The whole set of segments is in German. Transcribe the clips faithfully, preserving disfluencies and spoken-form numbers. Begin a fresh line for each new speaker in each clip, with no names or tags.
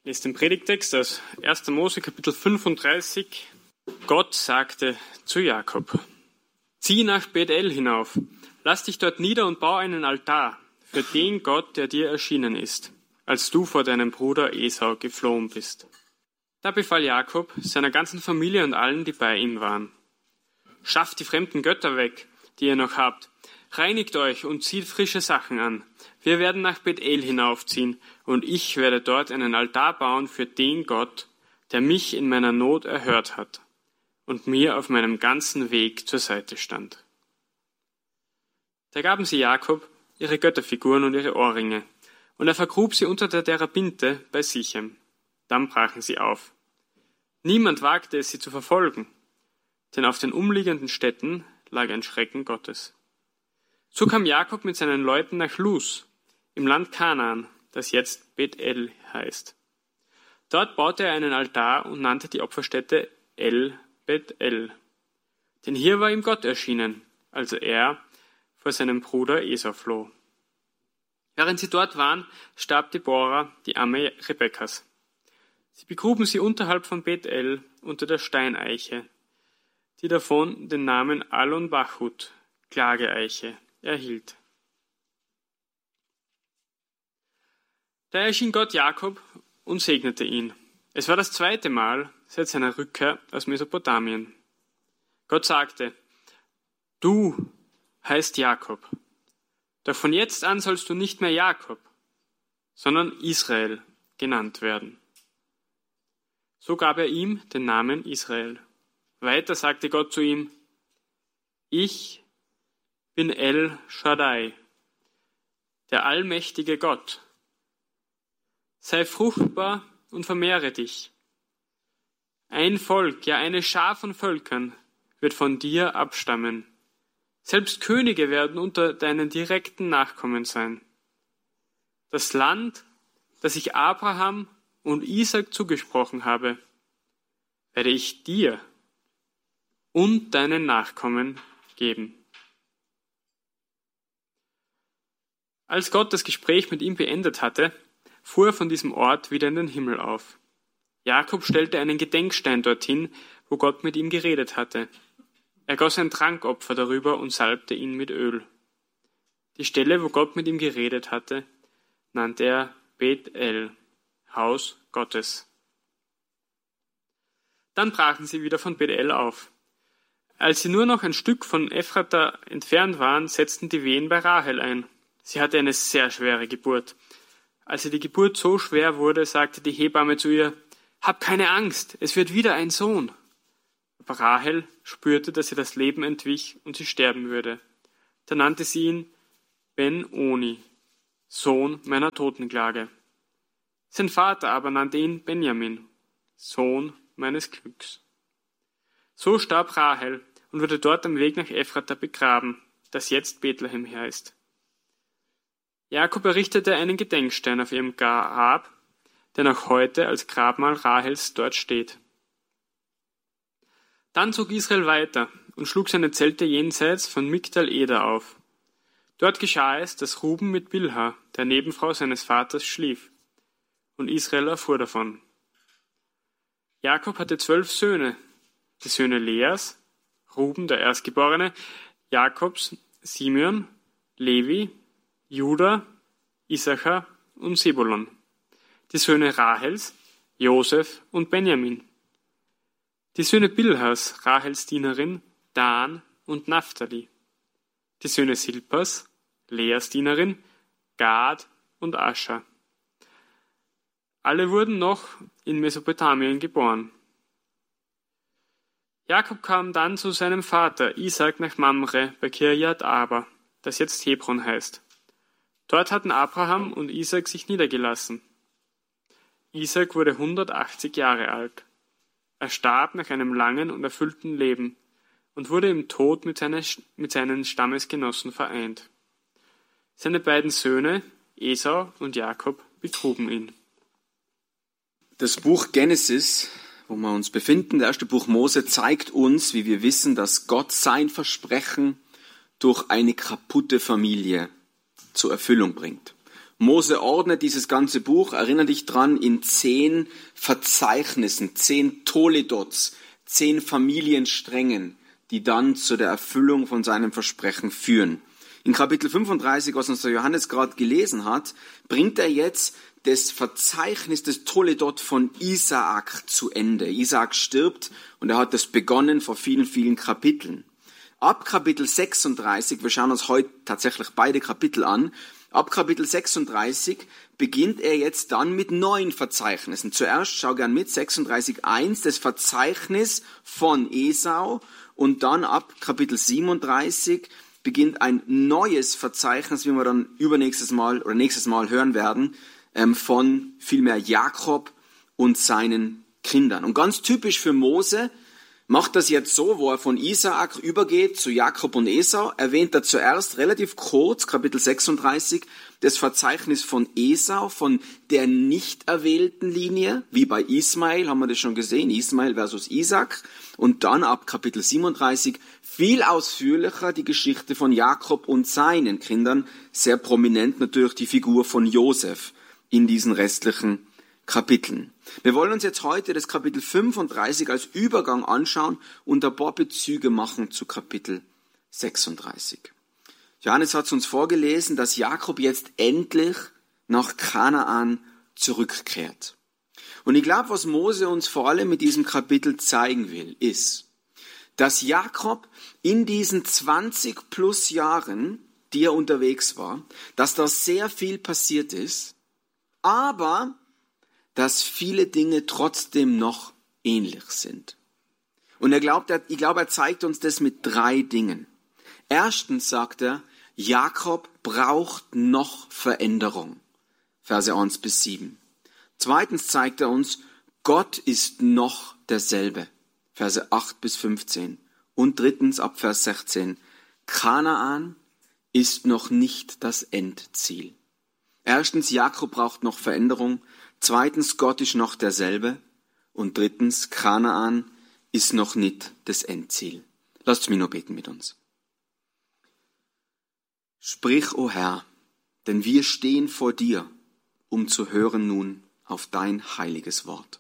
Ich lese den Predigtext aus erster Mose Kapitel fünfunddreißig. Gott sagte zu Jakob: Zieh nach Bethel hinauf, lass dich dort nieder und bau einen Altar für den Gott, der dir erschienen ist, als du vor deinem Bruder Esau geflohen bist. Da befahl Jakob seiner ganzen Familie und allen, die bei ihm waren: Schafft die fremden Götter weg, die ihr noch habt. Reinigt euch und zieht frische Sachen an. Wir werden nach Bethel hinaufziehen, und ich werde dort einen Altar bauen für den Gott, der mich in meiner Not erhört hat und mir auf meinem ganzen Weg zur Seite stand. Da gaben sie Jakob ihre Götterfiguren und ihre Ohrringe, und er vergrub sie unter der Terebinte bei Sichem. Dann brachen sie auf. Niemand wagte es, sie zu verfolgen, denn auf den umliegenden Städten lag ein Schrecken Gottes. So kam Jakob mit seinen Leuten nach Luz, im Land Kanaan, das jetzt Bethel heißt. Dort baute er einen Altar und nannte die Opferstätte El Bethel. Denn hier war ihm Gott erschienen, als er vor seinem Bruder Esau floh. Während sie dort waren, starb Deborah, die Amme Rebekkas. Sie begruben sie unterhalb von Bethel unter der Steineiche, die davon den Namen Alon Bachut, Klageeiche, erhielt. Da erschien Gott Jakob und segnete ihn. Es war das zweite Mal seit seiner Rückkehr aus Mesopotamien. Gott sagte: Du heißt Jakob, doch von jetzt an sollst du nicht mehr Jakob, sondern Israel genannt werden. So gab er ihm den Namen Israel. Weiter sagte Gott zu ihm: Ich bin El Shaddai, der allmächtige Gott. Sei fruchtbar und vermehre dich. Ein Volk, ja eine Schar von Völkern, wird von dir abstammen. Selbst Könige werden unter deinen direkten Nachkommen sein. Das Land, das ich Abraham und Isaak zugesprochen habe, werde ich dir und deinen Nachkommen geben. Als Gott das Gespräch mit ihm beendet hatte, fuhr er von diesem Ort wieder in den Himmel auf. Jakob stellte einen Gedenkstein dorthin, wo Gott mit ihm geredet hatte. Er goss ein Trankopfer darüber und salbte ihn mit Öl. Die Stelle, wo Gott mit ihm geredet hatte, nannte er Bethel, Haus Gottes. Dann brachen sie wieder von Bethel auf. Als sie nur noch ein Stück von Ephrata entfernt waren, setzten die Wehen bei Rahel ein. Sie hatte eine sehr schwere Geburt. Als ihr die Geburt so schwer wurde, sagte die Hebamme zu ihr: Hab keine Angst, es wird wieder ein Sohn. Aber Rahel spürte, dass ihr das Leben entwich und sie sterben würde. Da nannte sie ihn Ben-Oni, Sohn meiner Totenklage. Sein Vater aber nannte ihn Benjamin, Sohn meines Glücks. So starb Rahel und wurde dort am Weg nach Ephrata begraben, das jetzt Bethlehem heißt. Jakob errichtete einen Gedenkstein auf ihrem Grab, der noch heute als Grabmal Rahels dort steht. Dann zog Israel weiter und schlug seine Zelte jenseits von Migdal Eder auf. Dort geschah es, dass Ruben mit Bilha, der Nebenfrau seines Vaters, schlief, und Israel erfuhr davon. Jakob hatte zwölf Söhne, die Söhne Leas, Ruben der Erstgeborene, Jakobs, Simeon, Levi, Juda, Issachar und Sebulon, die Söhne Rahels, Josef und Benjamin, die Söhne Bilhas, Rahels Dienerin, Dan und Naphtali, die Söhne Silpas, Leas Dienerin, Gad und Ascher. Alle wurden noch in Mesopotamien geboren. Jakob kam dann zu seinem Vater Isaak nach Mamre bei Kirjat Arba, das jetzt Hebron heißt. Dort hatten Abraham und Isaak sich niedergelassen. Isaak wurde hundertachtzig Jahre alt. Er starb nach einem langen und erfüllten Leben und wurde im Tod mit, seine, mit seinen Stammesgenossen vereint. Seine beiden Söhne, Esau und Jakob, begruben ihn.
Das Buch Genesis, wo wir uns befinden, das erste Buch Mose, zeigt uns, wie wir wissen, dass Gott sein Versprechen durch eine kaputte Familie zur Erfüllung bringt. Mose ordnet dieses ganze Buch, erinnere dich dran, in zehn Verzeichnissen, zehn Toledots, zehn Familiensträngen, die dann zu der Erfüllung von seinem Versprechen führen. In Kapitel fünfunddreißig, was uns der Johannes gerade gelesen hat, bringt er jetzt das Verzeichnis des Toledot von Isaak zu Ende. Isaak stirbt und er hat das begonnen vor vielen, vielen Kapiteln. Ab Kapitel sechsunddreißig, wir schauen uns heute tatsächlich beide Kapitel an, ab Kapitel sechsunddreißig beginnt er jetzt dann mit neuen Verzeichnissen. Zuerst, schau gern mit, sechsunddreißig eins, das Verzeichnis von Esau, und dann ab Kapitel siebenunddreißig beginnt ein neues Verzeichnis, wie wir dann übernächstes Mal oder nächstes Mal hören werden, von vielmehr Jakob und seinen Kindern. Und ganz typisch für Mose macht das jetzt so, wo er von Isaak übergeht zu Jakob und Esau, erwähnt er zuerst relativ kurz, Kapitel sechsunddreißig, das Verzeichnis von Esau, von der nicht erwählten Linie, wie bei Ismael, haben wir das schon gesehen, Ismael versus Isaac. Und dann ab Kapitel siebenunddreißig viel ausführlicher die Geschichte von Jakob und seinen Kindern, sehr prominent natürlich die Figur von Josef in diesen restlichen Kapiteln. Wir wollen uns jetzt heute das Kapitel fünfunddreißig als Übergang anschauen und ein paar Bezüge machen zu Kapitel sechsunddreißig. Johannes hat uns vorgelesen, dass Jakob jetzt endlich nach Kanaan zurückkehrt. Und ich glaube, was Mose uns vor allem mit diesem Kapitel zeigen will, ist, dass Jakob in diesen zwanzig plus Jahren, die er unterwegs war, dass da sehr viel passiert ist, aber dass viele Dinge trotzdem noch ähnlich sind. Und er glaubt, er, ich glaube, er zeigt uns das mit drei Dingen. Erstens sagt er, Jakob braucht noch Veränderung. Verse eins bis sieben. Zweitens zeigt er uns, Gott ist noch derselbe. Verse acht bis fünfzehn. Und drittens ab Vers sechzehn. Kanaan ist noch nicht das Endziel. Erstens, Jakob braucht noch Veränderung. Zweitens, Gott ist noch derselbe. Und drittens, Kanaan ist noch nicht das Endziel. Lasst mich noch beten mit uns. Sprich, o Herr, denn wir stehen vor dir, um zu hören nun auf dein heiliges Wort.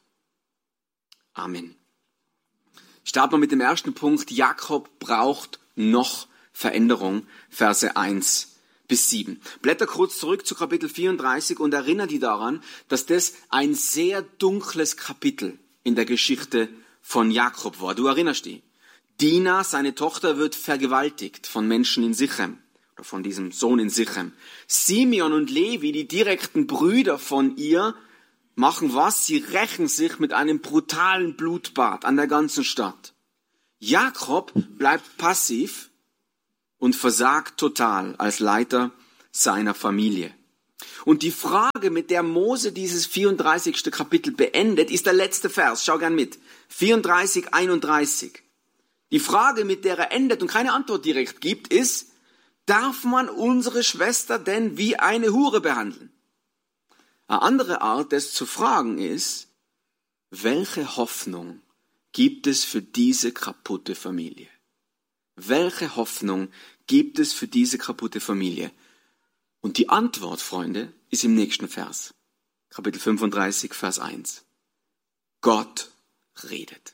Amen. Starten wir mit dem ersten Punkt. Jakob braucht noch Veränderung. Verse eins bis sieben. Blätter kurz zurück zu Kapitel vierunddreißig und erinnere dich daran, dass das ein sehr dunkles Kapitel in der Geschichte von Jakob war. Du erinnerst dich. Dina, seine Tochter, wird vergewaltigt von Menschen in Sichem oder von diesem Sohn in Sichem. Simeon und Levi, die direkten Brüder von ihr, machen was? Sie rächen sich mit einem brutalen Blutbad an der ganzen Stadt. Jakob bleibt passiv und versagt total als Leiter seiner Familie. Und die Frage, mit der Mose dieses vierunddreißigste Kapitel beendet, ist der letzte Vers. Schau gern mit. vierunddreißig, einunddreißig. Die Frage, mit der er endet und keine Antwort direkt gibt, ist, darf man unsere Schwester denn wie eine Hure behandeln? Eine andere Art, das zu fragen ist, welche Hoffnung gibt es für diese kaputte Familie? Welche Hoffnung gibt es für diese kaputte Familie? Und die Antwort, Freunde, ist im nächsten Vers. Kapitel fünfunddreißig, Vers eins. Gott redet.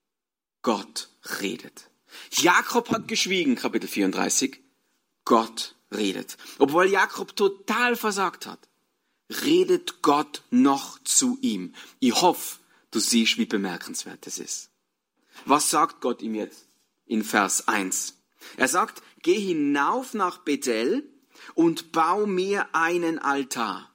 Gott redet. Jakob hat geschwiegen, Kapitel vierunddreißig. Gott redet. Obwohl Jakob total versagt hat, redet Gott noch zu ihm. Ich hoffe, du siehst, wie bemerkenswert es ist. Was sagt Gott ihm jetzt in Vers eins? Er sagt, geh hinauf nach Bethel und bau mir einen Altar.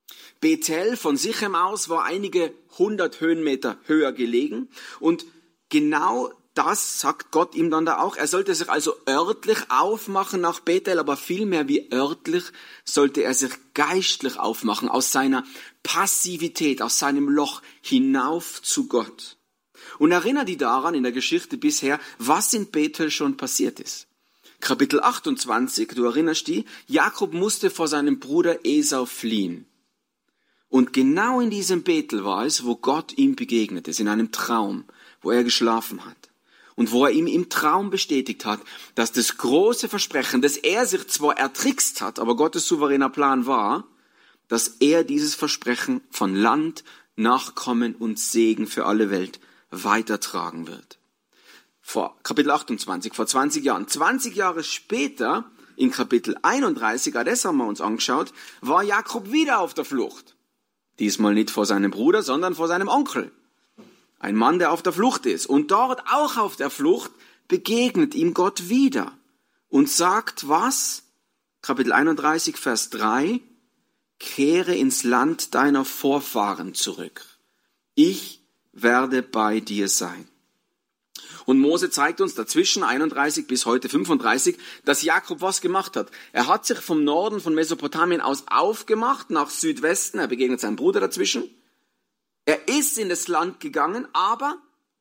Bethel von Sichem aus war einige hundert Höhenmeter höher gelegen und genau das sagt Gott ihm dann da auch. Er sollte sich also örtlich aufmachen nach Bethel, aber vielmehr wie örtlich sollte er sich geistlich aufmachen, aus seiner Passivität, aus seinem Loch hinauf zu Gott. Und erinnere dich daran in der Geschichte bisher, was in Bethel schon passiert ist. Kapitel achtundzwanzig, du erinnerst dich, Jakob musste vor seinem Bruder Esau fliehen. Und genau in diesem Bethel war es, wo Gott ihm begegnet ist, in einem Traum, wo er geschlafen hat. Und wo er ihm im Traum bestätigt hat, dass das große Versprechen, das er sich zwar ertrickst hat, aber Gottes souveräner Plan war, dass er dieses Versprechen von Land, Nachkommen und Segen für alle Welt weitertragen wird. Vor Kapitel achtundzwanzig, vor zwanzig Jahren. zwanzig Jahre später, in Kapitel einunddreißig, das haben wir uns angeschaut, war Jakob wieder auf der Flucht. Diesmal nicht vor seinem Bruder, sondern vor seinem Onkel. Ein Mann, der auf der Flucht ist. Und dort auch auf der Flucht begegnet ihm Gott wieder und sagt was? Kapitel einunddreißig, Vers drei. Kehre ins Land deiner Vorfahren zurück. Ich werde bei dir sein. Und Mose zeigt uns dazwischen einunddreißig bis heute fünfunddreißig, dass Jakob was gemacht hat. Er hat sich vom Norden von Mesopotamien aus aufgemacht nach Südwesten. Er begegnet seinem Bruder dazwischen. Er ist in das Land gegangen, aber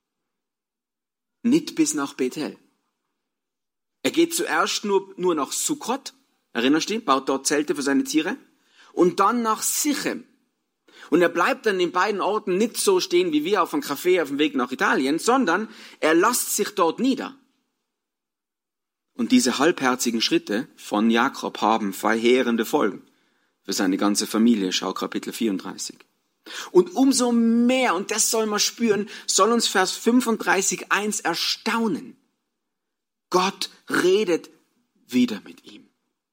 nicht bis nach Bethel. Er geht zuerst nur, nur nach Sukkot, erinnerst du dich, baut dort Zelte für seine Tiere, und dann nach Sichem. Und er bleibt dann in beiden Orten nicht so stehen wie wir auf einem Café auf dem Weg nach Italien, sondern er lässt sich dort nieder. Und diese halbherzigen Schritte von Jakob haben verheerende Folgen für seine ganze Familie. Schau Kapitel vierunddreißig. Und umso mehr, und das soll man spüren, soll uns Vers fünfunddreißig eins erstaunen. Gott redet wieder mit ihm.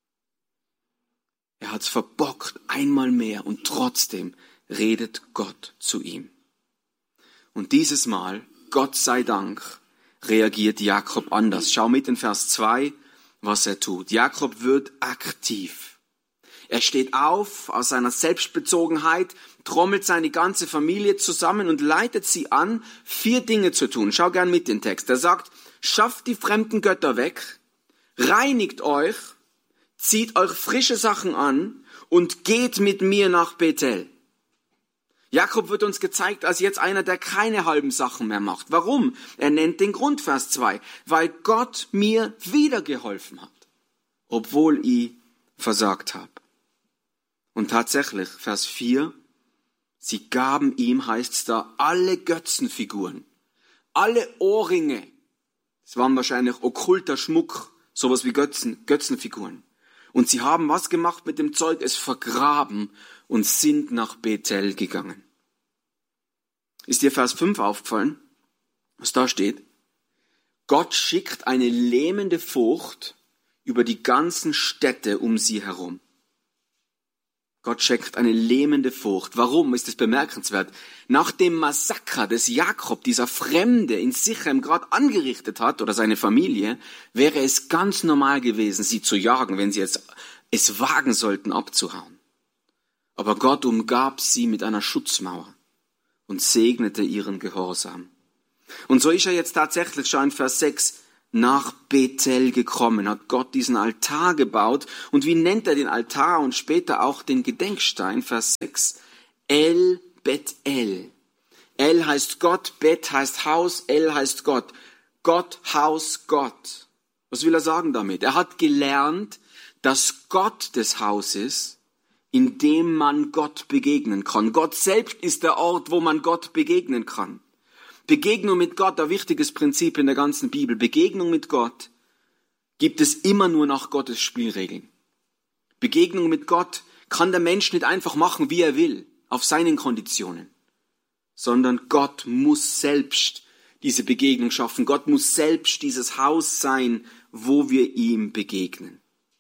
Er hat's verbockt, einmal mehr, und trotzdem redet Gott zu ihm. Und dieses Mal, Gott sei Dank, reagiert Jakob anders. Schau mit in Vers zwei, was er tut. Jakob wird aktiv. Er steht auf aus seiner Selbstbezogenheit, trommelt seine ganze Familie zusammen und leitet sie an, vier Dinge zu tun. Schau gern mit den Text. Er sagt, schafft die fremden Götter weg, reinigt euch, zieht euch frische Sachen an und geht mit mir nach Bethel. Jakob wird uns gezeigt als jetzt einer, der keine halben Sachen mehr macht. Warum? Er nennt den Grund, Vers zwei. Weil Gott mir wiedergeholfen hat, obwohl ich versagt habe. Und tatsächlich, Vers vier, sie gaben ihm, heißt's da, alle Götzenfiguren, alle Ohrringe. Das waren wahrscheinlich okkulter Schmuck, sowas wie Götzen, Götzenfiguren. Und sie haben was gemacht mit dem Zeug? Es vergraben und sind nach Bethel gegangen. Ist dir Vers fünf aufgefallen, was da steht? Gott schickt eine lähmende Furcht über die ganzen Städte um sie herum. Gott schickt eine lähmende Furcht. Warum ist das bemerkenswert? Nach dem Massaker des Jakob, dieser Fremde in Sichem gerade angerichtet hat, oder seine Familie, wäre es ganz normal gewesen, sie zu jagen, wenn sie jetzt es wagen sollten, abzuhauen. Aber Gott umgab sie mit einer Schutzmauer und segnete ihren Gehorsam. Und so ist er jetzt tatsächlich schon in Vers sechs nach Bethel gekommen, hat Gott diesen Altar gebaut. Und wie nennt er den Altar und später auch den Gedenkstein? Vers sechs. El Bethel. El heißt Gott, Bet heißt Haus, El heißt Gott. Gott, Haus, Gott. Was will er sagen damit? Er hat gelernt, dass Gott das Haus ist, in dem man Gott begegnen kann. Gott selbst ist der Ort, wo man Gott begegnen kann. Begegnung mit Gott, ein wichtiges Prinzip in der ganzen Bibel. Begegnung mit Gott gibt es immer nur nach Gottes Spielregeln. Begegnung mit Gott kann der Mensch nicht einfach machen, wie er will, auf seinen Konditionen, sondern Gott muss selbst diese Begegnung schaffen. Gott muss selbst dieses Haus sein, wo wir ihm begegnen.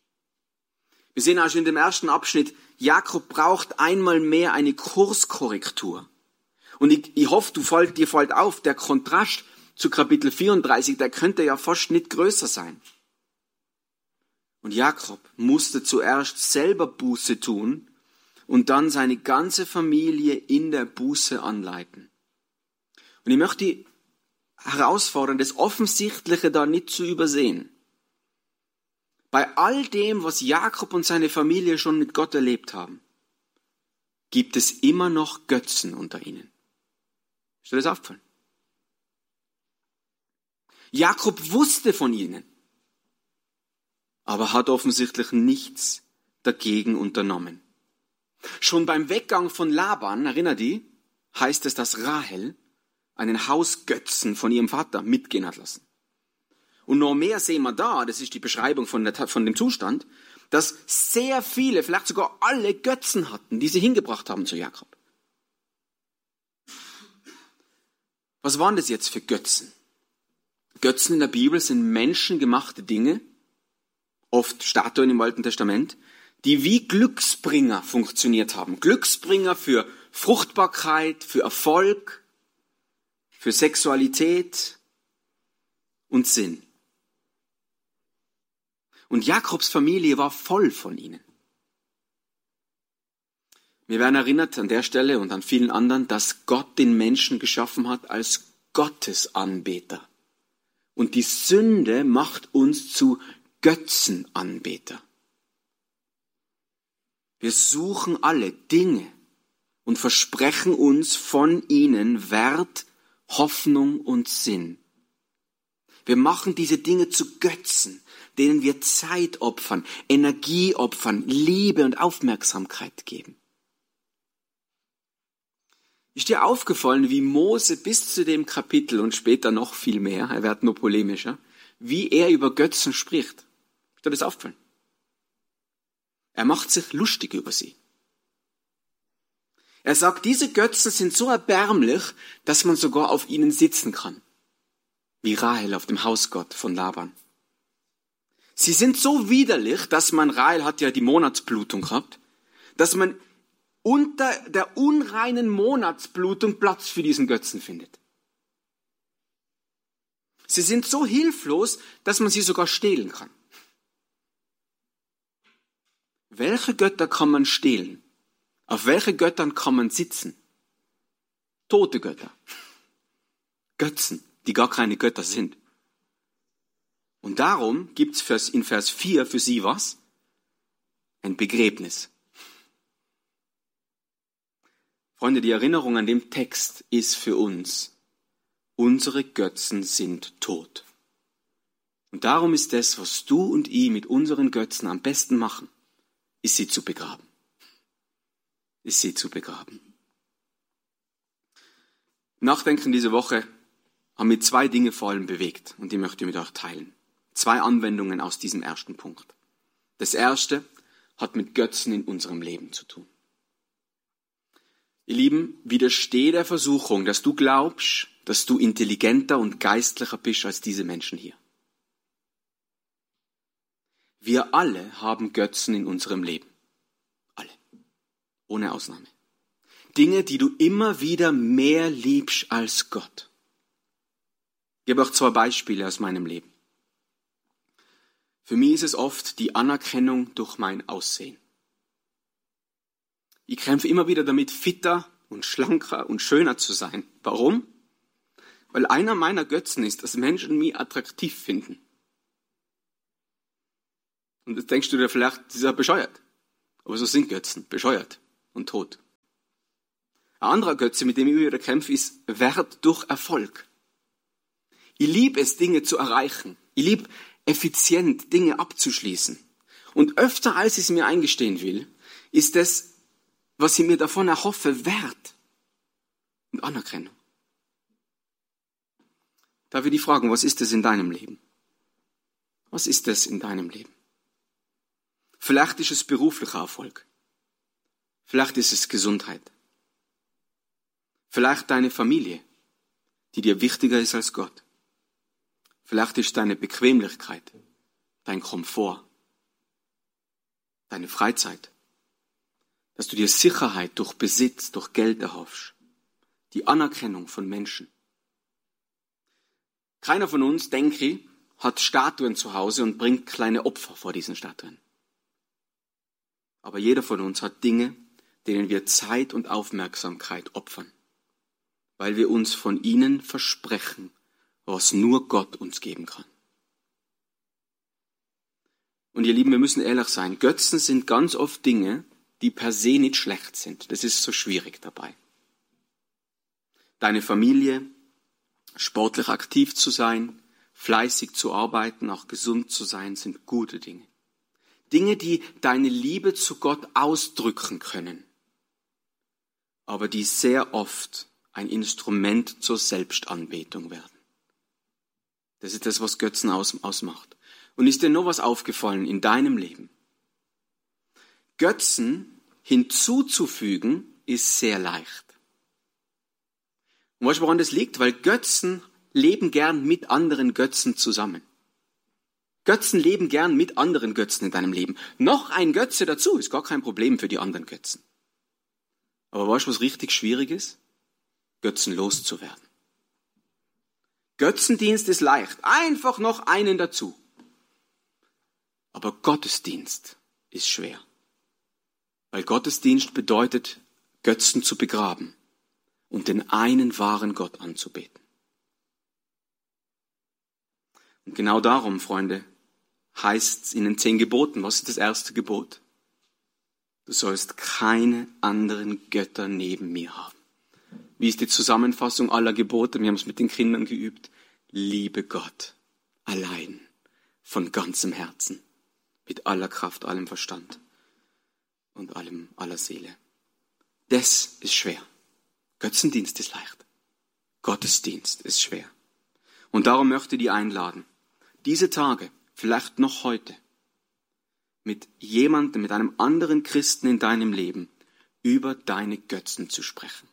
Wir sehen also in dem ersten Abschnitt, Jakob braucht einmal mehr eine Kurskorrektur. Und ich, ich hoffe, du fällt, dir fällt auf, der Kontrast zu Kapitel vierunddreißig, der könnte ja fast nicht größer sein. Und Jakob musste zuerst selber Buße tun und dann seine ganze Familie in der Buße anleiten. Und ich möchte die herausfordern, das Offensichtliche da nicht zu übersehen. Bei all dem, was Jakob und seine Familie schon mit Gott erlebt haben, gibt es immer noch Götzen unter ihnen. Ist dir das aufgefallen? Jakob wusste von ihnen, aber hat offensichtlich nichts dagegen unternommen. Schon beim Weggang von Laban, erinner dich, heißt es, dass Rahel einen Hausgötzen von ihrem Vater mitgehen hat lassen. Und noch mehr sehen wir da, das ist die Beschreibung von, der, von dem Zustand, dass sehr viele, vielleicht sogar alle Götzen hatten, die sie hingebracht haben zu Jakob. Was waren das jetzt für Götzen? Götzen in der Bibel sind menschengemachte Dinge, oft Statuen im Alten Testament, die wie Glücksbringer funktioniert haben. Glücksbringer für Fruchtbarkeit, für Erfolg, für Sexualität und Sinn. Und Jakobs Familie war voll von ihnen. Wir werden erinnert an der Stelle und an vielen anderen, dass Gott den Menschen geschaffen hat als Gottesanbeter. Und die Sünde macht uns zu Götzenanbeter. Wir suchen alle Dinge und versprechen uns von ihnen Wert, Hoffnung und Sinn. Wir machen diese Dinge zu Götzen, denen wir Zeit opfern, Energie opfern, Liebe und Aufmerksamkeit geben. Ist dir aufgefallen, wie Mose bis zu dem Kapitel und später noch viel mehr, er wird nur polemischer, wie er über Götzen spricht? Ist dir das aufgefallen? Er macht sich lustig über sie. Er sagt, diese Götzen sind so erbärmlich, dass man sogar auf ihnen sitzen kann. Wie Rahel auf dem Hausgott von Laban. Sie sind so widerlich, dass man, Rahel hat ja die Monatsblutung gehabt, dass man unter der unreinen Monatsblutung Platz für diesen Götzen findet. Sie sind so hilflos, dass man sie sogar stehlen kann. Welche Götter kann man stehlen? Auf welche Göttern kann man sitzen? Tote Götter. Götzen, die gar keine Götter sind. Und darum gibt es in Vers vier für sie was? Ein Begräbnis. Freunde, die Erinnerung an dem Text ist für uns, unsere Götzen sind tot. Und darum ist das, was du und ich mit unseren Götzen am besten machen, ist sie zu begraben. Ist sie zu begraben. Nachdenken diese Woche haben mich zwei Dinge vor allem bewegt und die möchte ich mit euch teilen. Zwei Anwendungen aus diesem ersten Punkt. Das erste hat mit Götzen in unserem Leben zu tun. Ihr Lieben, widersteh der Versuchung, dass du glaubst, dass du intelligenter und geistlicher bist als diese Menschen hier. Wir alle haben Götzen in unserem Leben. Alle. Ohne Ausnahme. Dinge, die du immer wieder mehr liebst als Gott. Ich gebe auch zwei Beispiele aus meinem Leben. Für mich ist es oft die Anerkennung durch mein Aussehen. Ich kämpfe immer wieder damit, fitter und schlanker und schöner zu sein. Warum? Weil einer meiner Götzen ist, dass Menschen mich attraktiv finden. Und jetzt denkst du dir vielleicht, das ist ja bescheuert. Aber so sind Götzen, bescheuert und tot. Ein anderer Götze, mit dem ich immer wieder kämpfe, ist Wert durch Erfolg. Ich liebe es, Dinge zu erreichen. Ich liebe effizient Dinge abzuschließen. Und öfter, als ich es mir eingestehen will, ist es, was ich mir davon erhoffe, Wert und Anerkennung. Darf ich dich fragen, was ist es in deinem Leben? Was ist es in deinem Leben? Vielleicht ist es beruflicher Erfolg. Vielleicht ist es Gesundheit. Vielleicht deine Familie, die dir wichtiger ist als Gott. Vielleicht ist deine Bequemlichkeit, dein Komfort, deine Freizeit, dass du dir Sicherheit durch Besitz, durch Geld erhoffst, die Anerkennung von Menschen. Keiner von uns, denke ich, hat Statuen zu Hause und bringt kleine Opfer vor diesen Statuen. Aber jeder von uns hat Dinge, denen wir Zeit und Aufmerksamkeit opfern, weil wir uns von ihnen versprechen, was nur Gott uns geben kann. Und ihr Lieben, wir müssen ehrlich sein, Götzen sind ganz oft Dinge, die per se nicht schlecht sind. Das ist so schwierig dabei. Deine Familie, sportlich aktiv zu sein, fleißig zu arbeiten, auch gesund zu sein, sind gute Dinge. Dinge, die deine Liebe zu Gott ausdrücken können, aber die sehr oft ein Instrument zur Selbstanbetung werden. Das ist das, was Götzen aus, ausmacht. Und ist dir noch was aufgefallen in deinem Leben? Götzen hinzuzufügen ist sehr leicht. Und weißt du, woran das liegt? Weil Götzen leben gern mit anderen Götzen zusammen. Götzen leben gern mit anderen Götzen in deinem Leben. Noch ein Götze dazu ist gar kein Problem für die anderen Götzen. Aber weißt du, was richtig schwierig ist? Götzen loszuwerden. Götzendienst ist leicht. Einfach noch einen dazu. Aber Gottesdienst ist schwer. Weil Gottesdienst bedeutet, Götzen zu begraben und den einen wahren Gott anzubeten. Und genau darum, Freunde, heißt es in den zehn Geboten, was ist das erste Gebot? Du sollst keine anderen Götter neben mir haben. Wie ist die Zusammenfassung aller Gebote? Wir haben es mit den Kindern geübt. Liebe Gott allein, von ganzem Herzen, mit aller Kraft, allem Verstand und allem, aller Seele. Das ist schwer. Götzendienst ist leicht. Gottesdienst ist schwer. Und darum möchte ich dich einladen, diese Tage, vielleicht noch heute, mit jemandem, mit einem anderen Christen in deinem Leben über deine Götzen zu sprechen.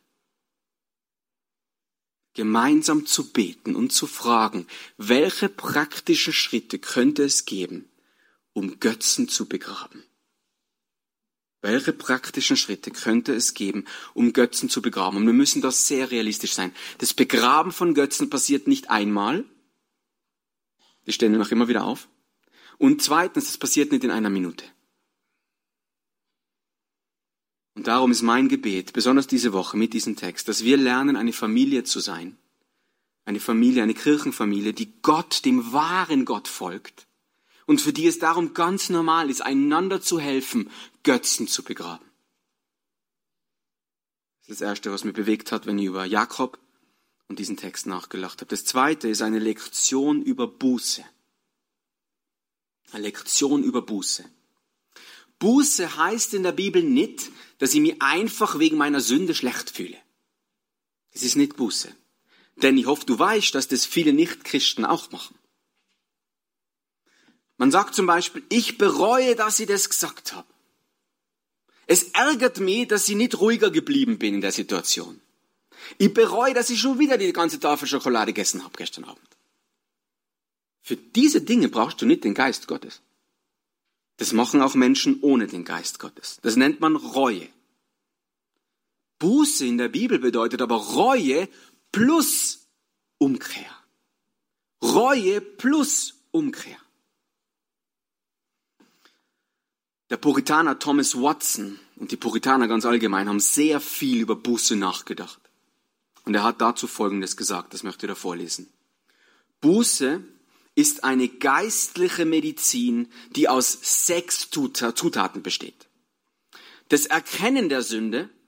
Gemeinsam zu beten und zu fragen, welche praktischen Schritte könnte es geben, um Götzen zu begraben? Welche praktischen Schritte könnte es geben, um Götzen zu begraben? Und wir müssen da sehr realistisch sein. Das Begraben von Götzen passiert nicht einmal. Die stehen noch immer wieder auf. Und zweitens, das passiert nicht in einer Minute. Und darum ist mein Gebet, besonders diese Woche mit diesem Text, dass wir lernen, eine Familie zu sein. Eine Familie, eine Kirchenfamilie, die Gott, dem wahren Gott folgt. Und für die es darum ganz normal ist, einander zu helfen, Götzen zu begraben. Das ist das Erste, was mich bewegt hat, wenn ich über Jakob und diesen Text nachgedacht habe. Das Zweite ist eine Lektion über Buße. Eine Lektion über Buße. Buße heißt in der Bibel nicht, dass ich mich einfach wegen meiner Sünde schlecht fühle. Das ist nicht Buße. Denn ich hoffe, du weißt, dass das viele Nichtchristen auch machen. Man sagt zum Beispiel, ich bereue, dass ich das gesagt habe. Es ärgert mich, dass ich nicht ruhiger geblieben bin in der Situation. Ich bereue, dass ich schon wieder die ganze Tafel Schokolade gegessen habe gestern Abend. Für diese Dinge brauchst du nicht den Geist Gottes. Das machen auch Menschen ohne den Geist Gottes. Das nennt man Reue. Buße in der Bibel bedeutet aber Reue plus Umkehr. Reue plus Umkehr. Der Puritaner Thomas Watson und die Puritaner ganz allgemein haben sehr viel über Buße nachgedacht. Und er hat dazu Folgendes gesagt, das möchte ich da vorlesen. Buße ist eine geistliche Medizin, die aus sechs Zutaten besteht. Das Erkennen der Sünde,